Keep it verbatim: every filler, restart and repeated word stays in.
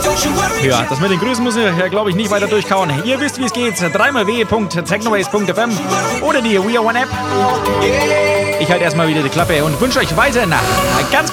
Ja, das mit den Grüßen muss ich, glaube ich, nicht weiter durchkauen. Ihr wisst, wie es geht. dreimal w punkt technoways punkt f m oder die We Are One App. Ich halte erstmal wieder die Klappe und wünsche euch weiterhin ganz,